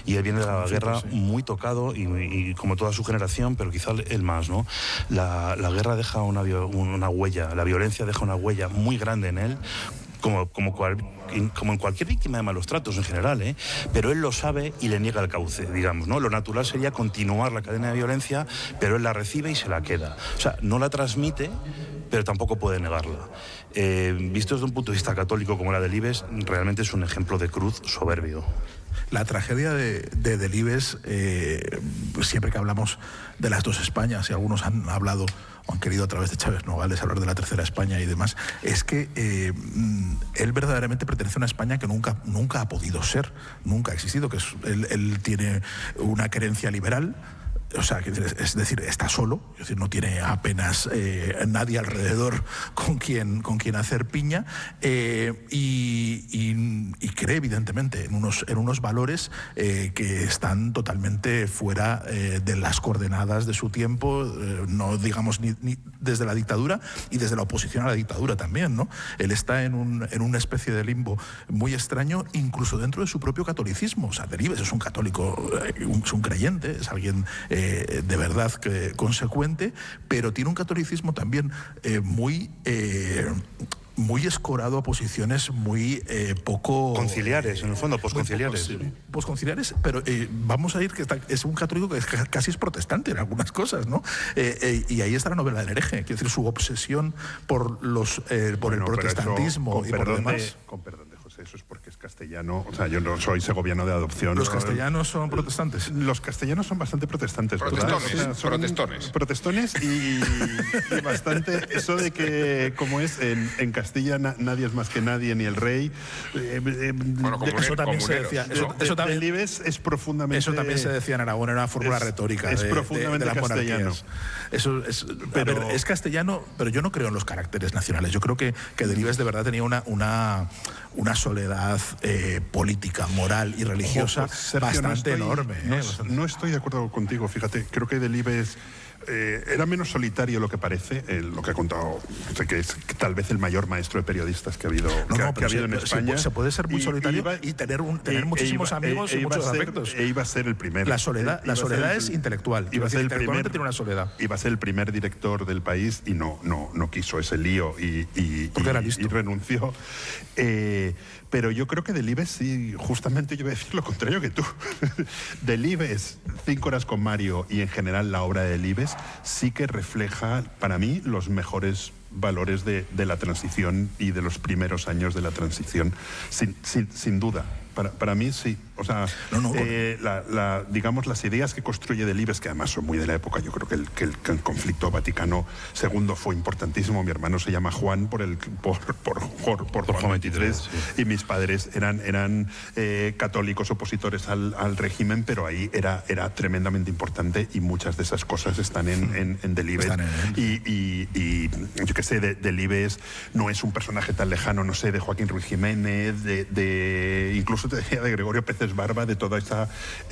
y él viene de la guerra muy tocado y como toda su generación, pero quizá él más, ¿no? La guerra deja una huella, la violencia deja una huella muy grande en él, como en cualquier víctima de malos tratos en general, ¿eh? Pero él lo sabe y le niega el cauce, digamos, ¿no? Lo natural sería continuar la cadena de violencia, pero él la recibe y se la queda. O sea, no la transmite, pero tampoco puede negarla. Visto desde un punto de vista católico como la de Delibes, realmente es un ejemplo de cruz soberbio. La tragedia de Delibes, siempre que hablamos de las dos Españas, y algunos han hablado o han querido a través de Chávez Nogales hablar de la tercera España y demás, es que él verdaderamente pertenece a una España que nunca ha podido ser, nunca ha existido, que él tiene una querencia liberal. O sea, es decir, está solo, es decir, no tiene apenas nadie alrededor con quien hacer piña, y cree evidentemente en unos valores que están totalmente fuera de las coordenadas de su tiempo, no digamos ni desde la dictadura y desde la oposición a la dictadura también, ¿no? Él está en una especie de limbo muy extraño, incluso dentro de su propio catolicismo. O sea, Delibes es un católico, es un creyente, es alguien de verdad consecuente, pero tiene un catolicismo también muy escorado a posiciones muy poco... conciliares, en el fondo, posconciliares. Posconciliares, pero vamos a ir que es un católico que casi es protestante en algunas cosas, ¿no? Y ahí está la novela del hereje, quiero decir, su obsesión por el protestantismo y por lo demás. Con perdón de José, eso es porque es castellano, o sea, yo no soy segoviano de adopción. ¿Los castellanos son protestantes? Los castellanos son bastante protestantes, ¿verdad? Protestones y bastante eso de que, como es en Castilla, nadie es más que nadie, ni el rey. Eso también se decía. Eso también, Delibes es profundamente... Eso también se decía en Aragón, era una fórmula retórica. Es profundamente de las castellano. Eso es, pero es castellano, pero yo no creo en los caracteres nacionales. Yo creo que Delibes de verdad tenía una soledad política, moral y religiosa bastante enorme. No estoy de acuerdo contigo, fíjate, creo que Delibes era menos solitario lo que parece, lo que ha contado, que es tal vez el mayor maestro de periodistas que ha habido, en España. Se puede ser muy solitario y tener muchísimos amigos y muchos afectos. Iba a ser el primero. La soledad es intelectual. Iba a ser el primer, tiene una soledad. Iba a ser el primer director del país y no quiso ese lío y renunció. Pero yo creo que Delibes sí, justamente yo voy a decir lo contrario que tú. Delibes, 5 horas con Mario y en general la obra de Delibes sí que refleja para mí los mejores valores de la transición y de los primeros años de la transición, sin duda. Para mí sí. O sea, digamos, las ideas que construye Delibes, que además son muy de la época, yo creo que el conflicto Vaticano II fue importantísimo. Mi hermano se llama Juan por Juan 23, sí. Y mis padres eran católicos opositores al régimen, pero ahí era tremendamente importante y muchas de esas cosas están en Delibes. Y yo qué sé, Delibes no es un personaje tan lejano, no sé, de Joaquín Ruiz Jiménez, incluso te decía de Gregorio Pérez Barba, de toda esa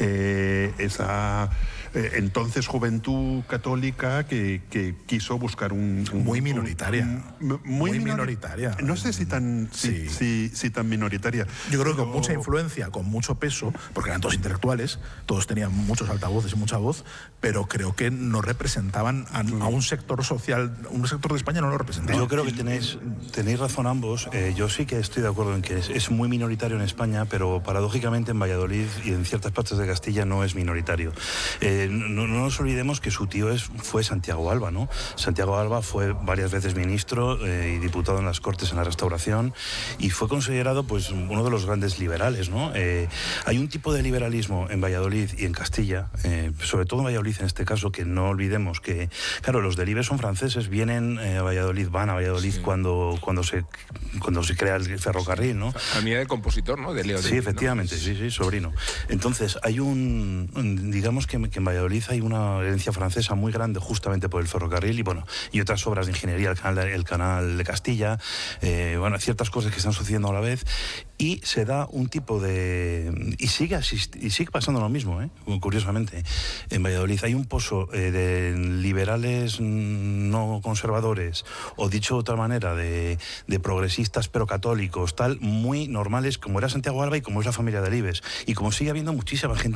entonces juventud católica que quiso buscar muy minoritaria. Muy minoritaria. No sé si tan minoritaria. Yo creo que con mucha influencia, con mucho peso, porque eran todos intelectuales, todos tenían muchos altavoces y mucha voz, pero creo que no representaban a un sector social, un sector de España no lo representaba. Yo creo que tenéis razón ambos. Yo sí que estoy de acuerdo en que es muy minoritario en España, pero paradójicamente en Valladolid y en ciertas partes de Castilla no es minoritario. No nos olvidemos que su tío fue Santiago Alba, ¿no? Santiago Alba fue varias veces ministro y diputado en las Cortes en la Restauración y fue considerado pues uno de los grandes liberales, ¿no? Hay un tipo de liberalismo en Valladolid y en Castilla, sobre todo en Valladolid en este caso, que no olvidemos que, claro, los Delibes son franceses, vienen a Valladolid, van a Valladolid sí. cuando se crea el ferrocarril, ¿no? Familia de compositor, ¿no? De Leo sí, efectivamente, ¿no? Sí, sobrino. Entonces, digamos que en Valladolid hay una herencia francesa muy grande justamente por el ferrocarril y otras obras de ingeniería, el canal de Castilla, ciertas cosas que están sucediendo a la vez, y se da un tipo de... Y sigue pasando lo mismo, curiosamente. En Valladolid hay un pozo de liberales no conservadores, o dicho de otra manera, de progresistas pero católicos, muy normales, como era Santiago Alba y como es la familia Delibes, y como sigue habiendo muchísima gente